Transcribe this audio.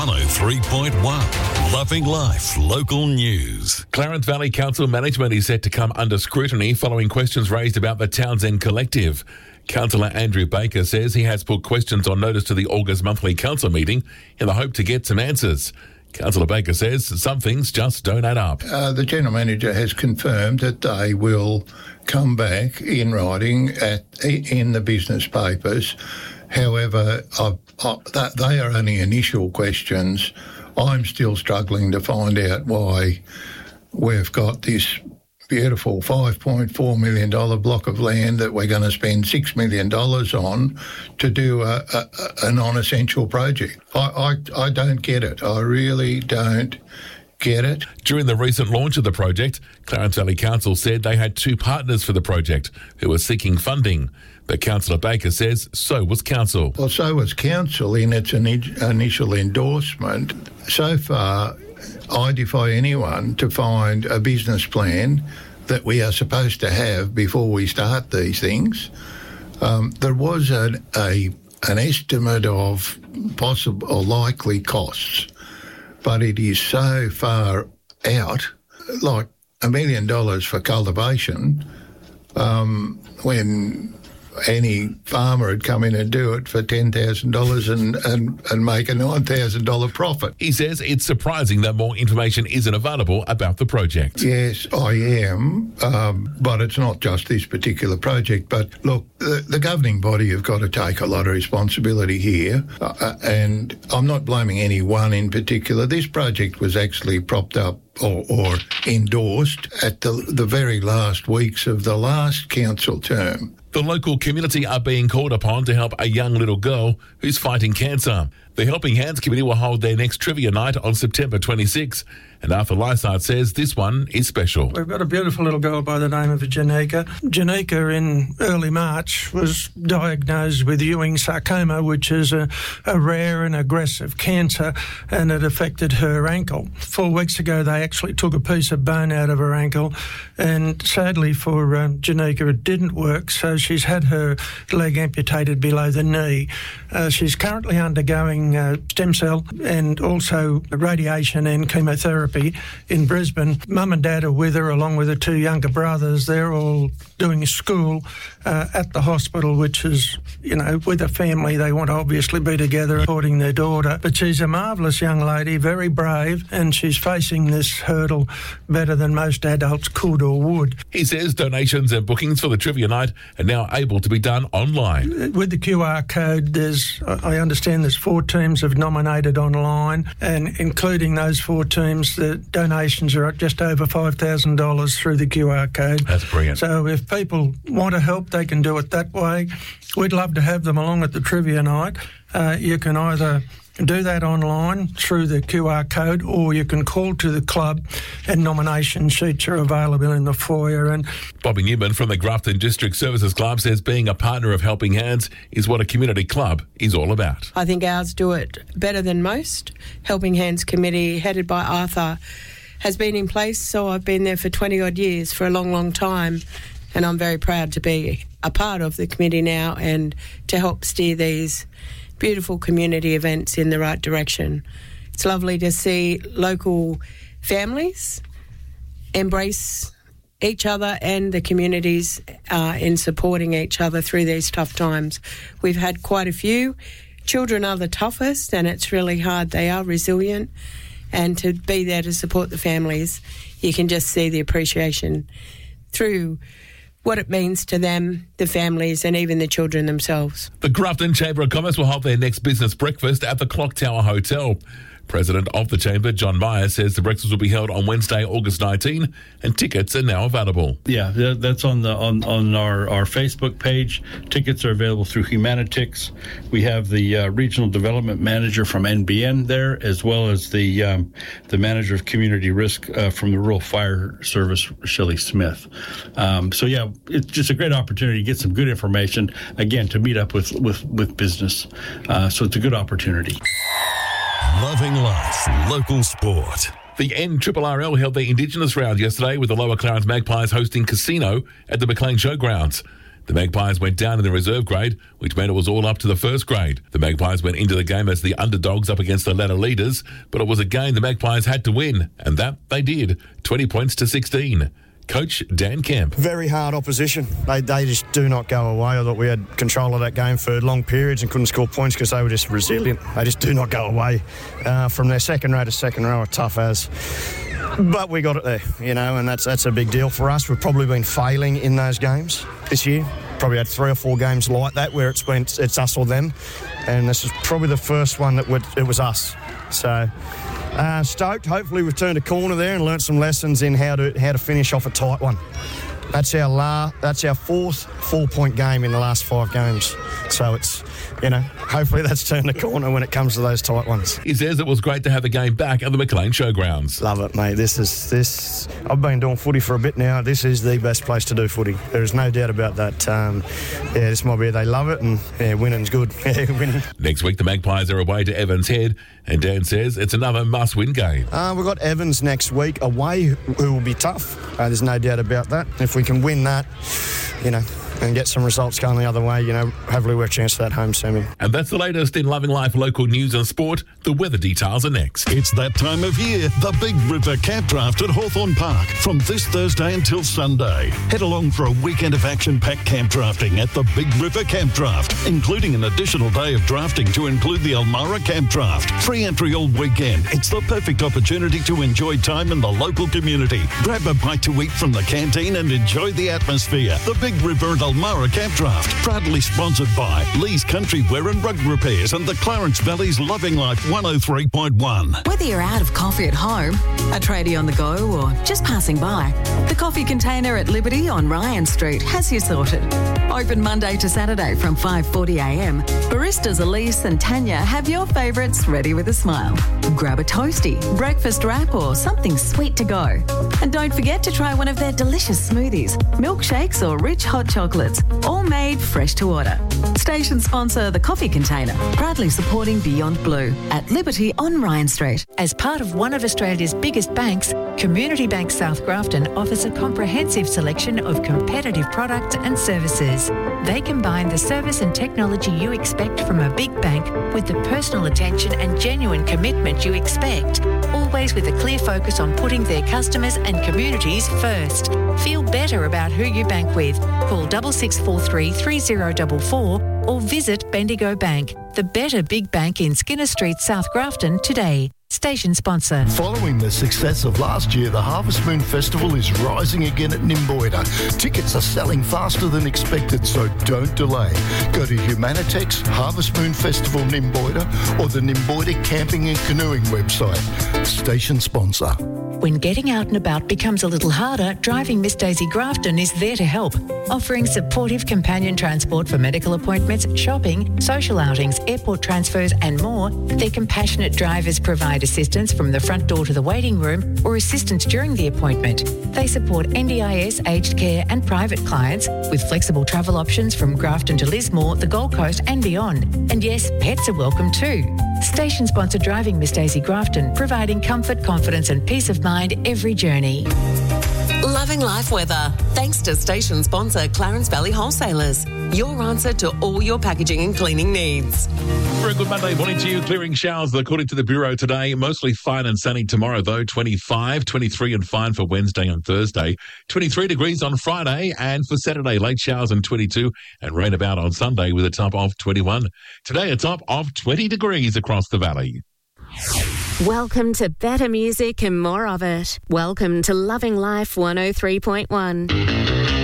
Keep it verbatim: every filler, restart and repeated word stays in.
one oh three point one. Loving Life Local News. Clarence Valley Council management is set to come under scrutiny following questions raised about the Townsend Collective. Councillor Andrew Baker says he has put questions on notice to the August monthly council meeting in the hope to get some answers. Councillor Baker says some things just don't add up. Uh, the General Manager has confirmed that they will come back in writing at in the business papers. However, I, I, that, they are only initial questions. I'm still struggling to find out why we've got this beautiful five point four million dollars block of land that we're going to spend six million dollars on to do a, a, a non-essential project. I, I, I don't get it. I really don't get it. During the recent launch of the project, Clarence Valley Council said they had two partners for the project who were seeking funding. But Councillor Baker says so was Council. Well, so was Council in its ini- initial endorsement. So far, I defy anyone to find a business plan that we are supposed to have before we start these things. Um, there was an, a, an estimate of possible or likely costs, but it is so far out, like a million dollars for cultivation, um, when any farmer would come in and do it for ten thousand dollars and, and, and make a nine thousand dollars profit. He says it's surprising that more information isn't available about the project. Yes, I am, um, but it's not just this particular project. But look, the, the governing body have got to take a lot of responsibility here, uh, and I'm not blaming anyone in particular. This project was actually propped up or, or endorsed at the, the very last weeks of the last council term. The local community are being called upon to help a young little girl who's fighting cancer. The Helping Hands Committee will hold their next trivia night on September twenty-sixth, and Arthur Lysart says this one is special. We've got a beautiful little girl by the name of Janika. Janika, in early March, was diagnosed with Ewing sarcoma, which is a, a rare and aggressive cancer, and it affected her ankle. Four weeks ago, they actually took a piece of bone out of her ankle, and sadly for um, Janika, it didn't work, so she's had her leg amputated below the knee. Uh, she's currently undergoing Uh, stem cell and also radiation and chemotherapy in Brisbane. Mum and Dad are with her along with her two younger brothers. They're all doing school uh, at the hospital, which is, you know, with a family, they want to obviously be together supporting their daughter. But she's a marvellous young lady, very brave, and she's facing this hurdle better than most adults could or would. He says donations and bookings for the trivia night are now able to be done online. With the Q R code, there's, I understand there's four teams have nominated online, and including those four teams, the donations are just over five thousand dollars through the Q R code. That's brilliant. So if people want to help, they can do it that way. We'd love to have them along at the trivia night. Uh, you can either do that online through the Q R code, or you can call to the club, and nomination sheets are available in the foyer. And Bobby Newman from the Grafton District Services Club says being a partner of Helping Hands is what a community club is all about. I think ours do it better than most. Helping Hands Committee, headed by Arthur, has been in place, so I've been there for twenty odd years, for a long, long time, and I'm very proud to be a part of the committee now and to help steer these beautiful community events in the right direction. It's lovely to see local families embrace each other and the communities uh, in supporting each other through these tough times. We've had quite a few. Children are the toughest, and it's really hard. They are resilient, and to be there to support the families, you can just see the appreciation through what it means to them, the families, and even the children themselves. The Grafton Chamber of Commerce will hold their next business breakfast at the Clock Tower Hotel. President of the Chamber, John Meyer, says the breakfast will be held on Wednesday, August nineteenth, and tickets are now available. Yeah, that's on the on, on our, our Facebook page. Tickets are available through Humanitix. We have the uh, Regional Development Manager from N B N there, as well as the um, the Manager of Community Risk uh, from the Rural Fire Service, Shelley Smith. Um, so, yeah, it's just a great opportunity to get some good information, again, to meet up with, with, with business. Uh, so it's a good opportunity. Loving Life Local Sport. The N R R L held their Indigenous round yesterday with the Lower Clarence Magpies hosting Casino at the McLean Showgrounds. The Magpies went down in the reserve grade, which meant it was all up to the first grade. The Magpies went into the game as the underdogs up against the ladder leaders, but it was a game the Magpies had to win, and that they did, twenty points to sixteen. Coach Dan Kemp. Very hard opposition. They they just do not go away. I thought we had control of that game for long periods and couldn't score points because they were just resilient. They just do not go away uh, from their second row to second row, tough as. But we got it there, you know, and that's that's a big deal for us. We've probably been failing in those games this year. Probably had three or four games like that where it's been it's us or them, and this is probably the first one that would, it was us. So. Uh, stoked. Hopefully we've turned a corner there and learnt some lessons in how to how to finish off a tight one. That's our la- That's our fourth four-point game in the last five games. So it's, you know, hopefully that's turned a corner when it comes to those tight ones. He says it was great to have the game back at the McLean Showgrounds. Love it, mate. This is this. I've been doing footy for a bit now. This is the best place to do footy. There is no doubt about that. Um, yeah, this might be. They love it, and yeah, winning's good. Yeah, winning. Next week, the Magpies are away to Evans Head, and Dan says it's another must-win game. Uh, we've got Evans next week away, who will be tough. Uh, there's no doubt about that. If we can win that, you know, and get some results going the other way, you know, hopefully we're a chance for that home semi. And that's the latest in Loving Life local news and sport. The weather details are next. It's that time of year, the Big River Camp Draft at Hawthorn Park from this Thursday until Sunday. Head along for a weekend of action-packed camp drafting at the Big River Camp Draft, including an additional day of drafting to include the Elmara Camp Draft. Free entry all weekend. It's the perfect opportunity to enjoy time in the local community. Grab a bite to eat from the canteen and enjoy the atmosphere. The Big River and Elmara Camp Draft, proudly sponsored by Lee's Country Wear and Rug Repairs and the Clarence Valley's Loving Life one oh three point one. Whether you're out of coffee at home, a tradie on the go, or just passing by, the Coffee Container at Liberty on Ryan Street has you sorted. Open Monday to Saturday from five forty a m. Baristas Elise and Tanya have your favourites ready with a smile. Grab a toasty, breakfast wrap, or something sweet to go. And don't forget to try one of their delicious smoothies, milkshakes, or rich hot chocolates, all made fresh to order. Station sponsor The Coffee Container, proudly supporting Beyond Blue at Liberty on Ryan Street. As part of one of Australia's biggest banks, Community Bank South Grafton offers a comprehensive selection of competitive products and services. They combine the service and technology you expect from a big bank with the personal attention and genuine commitment you expect, always with a clear focus on putting their customers and communities first. Feel better about who you bank with. Call six six four three, three zero four four or visit Bendigo Bank, the better big bank in Skinner Street, South Grafton today. Station sponsor. Following the success of last year, the Harvest Moon Festival is rising again at Nimboida. Tickets are selling faster than expected, so don't delay. Go to Humanitex, Harvest Moon Festival Nimboida, or the Nimboida Camping and Canoeing website. Station sponsor. When getting out and about becomes a little harder, Driving Miss Daisy Grafton is there to help, offering supportive companion transport for medical appointments, shopping, social outings, airport transfers and more. Their compassionate drivers provide assistance from the front door to the waiting room or assistance during the appointment. They support N D I S, aged care and private clients with flexible travel options from Grafton to Lismore, the Gold Coast and beyond. And yes, pets are welcome too. Station sponsor Driving Miss Daisy Grafton, providing comfort, confidence and peace of mind every journey. Loving Life weather. Thanks to station sponsor Clarence Valley Wholesalers. Your answer to all your packaging and cleaning needs. Very good Monday morning to you. Clearing showers according to the Bureau today. Mostly fine and sunny tomorrow though. twenty-five, twenty-three and fine for Wednesday and Thursday. twenty-three degrees on Friday, and for Saturday late showers and twenty-two, and rain about on Sunday with a top of twenty-one. Today a top of twenty degrees across the valley. Welcome to better music and more of it. Welcome to Loving Life one oh three point one.